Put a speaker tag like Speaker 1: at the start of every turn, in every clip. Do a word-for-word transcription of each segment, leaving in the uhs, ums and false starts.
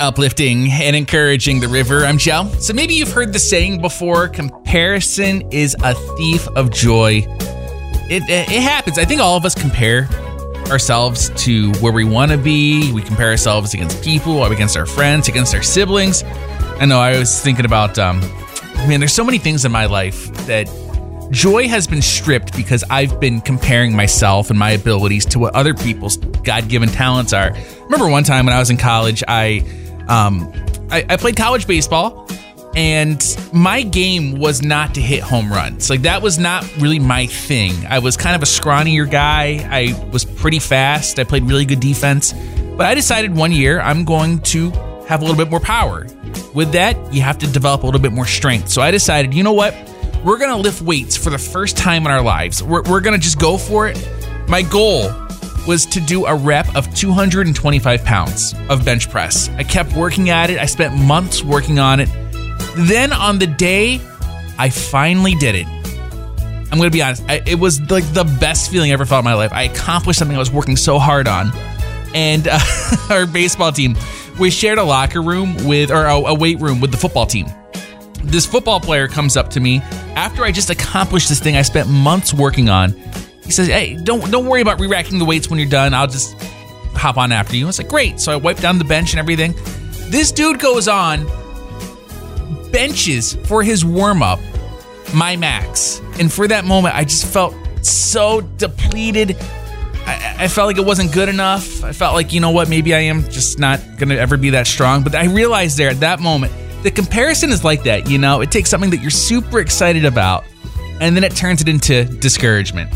Speaker 1: Uplifting and encouraging the river. I'm Joe. So maybe you've heard the saying before, comparison is a thief of joy. It, it, it happens. I think all of us compare ourselves to where we want to be. We compare ourselves against people, against our friends, against our siblings. I know I was thinking about, um, man, there's so many things in my life that joy has been stripped because I've been comparing myself and my abilities to what other people's God-given talents are. I remember one time when I was in college, I Um, I, I played college baseball, and my game was not to hit home runs. Like, that was not really my thing. I was kind of a scrawnier guy. I was pretty fast. I played really good defense. But I decided one year I'm going to have a little bit more power. With that, you have to develop a little bit more strength. So I decided, you know what? We're going to lift weights for the first time in our lives. We're, we're going to just go for it. My goal was to do a rep of two hundred twenty-five pounds of bench press. I kept working at it. I spent months working on it. Then on the day I finally did it, I'm going to be honest, I, it was like the best feeling I ever felt in my life. I accomplished something I was working so hard on. And uh, our baseball team, we shared a locker room with, or a, a weight room with the football team. This football player comes up to me after I just accomplished this thing I spent months working on. He says, hey, don't don't worry about re-racking the weights when you're done. I'll just hop on after you. I was like, great. So I wiped down the bench and everything. This dude goes on, benches for his warm-up, my max. And for that moment, I just felt so depleted. I, I felt like it wasn't good enough. I felt like, you know what, maybe I am just not going to ever be that strong. But I realized there at that moment, the comparison is like that, you know? It takes something that you're super excited about, and then it turns it into discouragement.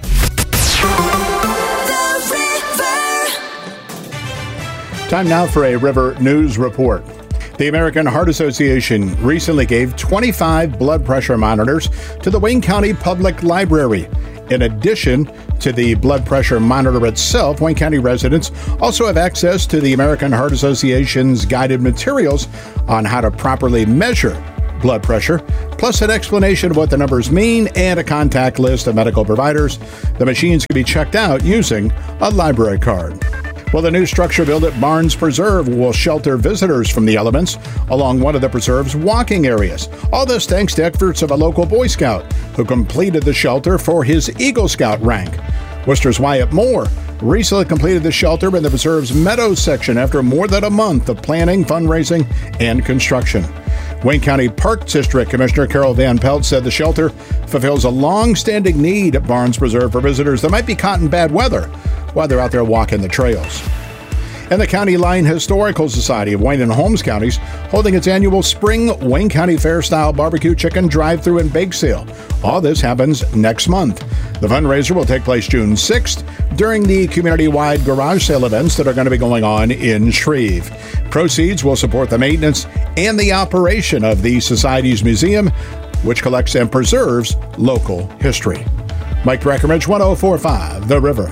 Speaker 2: Time now for a River News Report. The American Heart Association recently gave twenty-five blood pressure monitors to the Wayne County Public Library. In addition to the blood pressure monitor itself, Wayne County residents also have access to the American Heart Association's guided materials on how to properly measure blood pressure, plus an explanation of what the numbers mean and a contact list of medical providers. The machines can be checked out using a library card. Well, the new structure built at Barnes Preserve will shelter visitors from the elements along one of the preserve's walking areas. All this thanks to efforts of a local Boy Scout who completed the shelter for his Eagle Scout rank. Worcester's Wyatt Moore recently completed the shelter in the preserve's Meadows section after more than a month of planning, fundraising, and construction. Wayne County Park District Commissioner Carol Van Pelt said the shelter fulfills a long-standing need at Barnes Preserve for visitors that might be caught in bad weather while they're out there walking the trails. And the County Line Historical Society of Wayne and Holmes counties holding its annual Spring Wayne County Fair-style barbecue chicken drive-thru and bake sale. All this happens next month. The fundraiser will take place June sixth during the community-wide garage sale events that are going to be going on in Shreve. Proceeds will support the maintenance and the operation of the Society's museum, which collects and preserves local history. Mike Breckenridge, one oh four point five The River.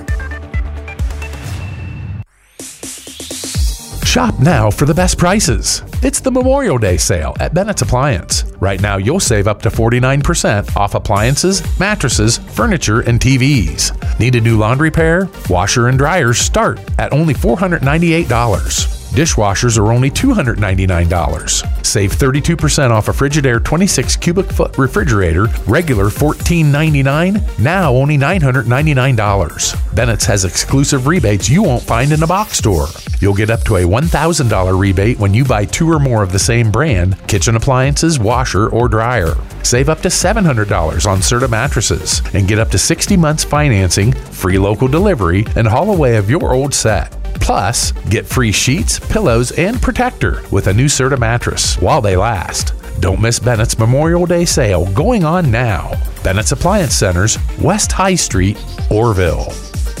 Speaker 3: Shop now for the best prices. It's the Memorial Day sale at Bennett's Appliance. Right now, you'll save up to forty-nine percent off appliances, mattresses, furniture, and T Vs. Need a new laundry pair? Washer and dryers start at only four hundred ninety-eight dollars. Dishwashers are only two hundred ninety-nine dollars. Save thirty-two percent off a Frigidaire twenty-six cubic foot refrigerator, regular fourteen ninety-nine, now only nine hundred ninety-nine dollars. Bennett's has exclusive rebates you won't find in a box store. You'll get up to a one thousand dollars rebate when you buy two or more of the same brand, kitchen appliances, washer, or dryer. Save up to seven hundred dollars on Serta mattresses and get up to sixty months financing, free local delivery, and haul away of your old set. Plus, get free sheets, pillows, and protector with a new Serta mattress while they last. Don't miss Bennett's Memorial Day sale going on now. Bennett's Appliance Centers, West High Street, Orville.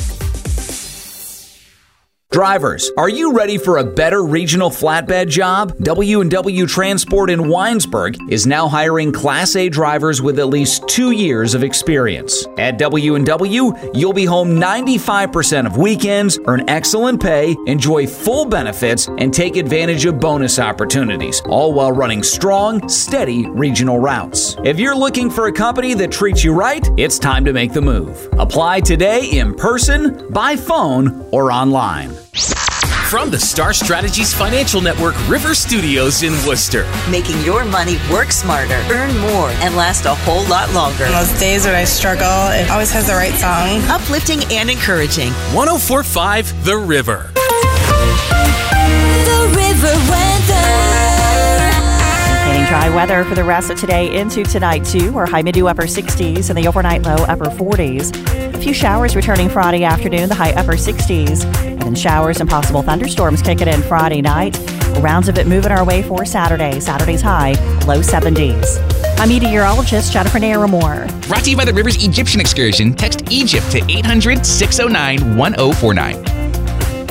Speaker 4: Drivers, are you ready for a better regional flatbed job? W and W Transport in Winesburg is now hiring Class A drivers with at least two years of experience. At W and W, you'll be home ninety-five percent of weekends, earn excellent pay, enjoy full benefits, and take advantage of bonus opportunities, all while running strong, steady regional routes. If you're looking for a company that treats you right, it's time to make the move. Apply today in person, by phone, or online.
Speaker 5: From the Star Strategies Financial Network River Studios in Worcester.
Speaker 6: Making your money work smarter, earn more, and last a whole lot longer.
Speaker 7: On those days when I struggle, it always has the right song.
Speaker 6: Uplifting and encouraging.
Speaker 5: one oh four point five The River.
Speaker 8: The River Weather.
Speaker 9: Maintaining dry weather for the rest of today into tonight, too. Our high mid to upper sixties and the overnight low upper forties. A few showers returning Friday afternoon, the high upper sixties. And then showers and possible thunderstorms kicking in Friday night. Rounds of it moving our way for Saturday. Saturday's high, low seventies. I'm meteorologist Jennifer Naramore.
Speaker 10: Brought to you by the Rivers Egyptian Excursion. Text Egypt to eight hundred, six oh nine, one oh four nine.